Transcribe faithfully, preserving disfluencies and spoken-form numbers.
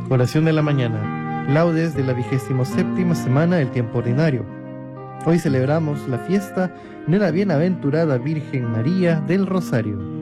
Oración de la mañana. Laudes de la vigésimo séptima semana del tiempo ordinario. Hoy celebramos la fiesta de la bienaventurada Virgen María del Rosario.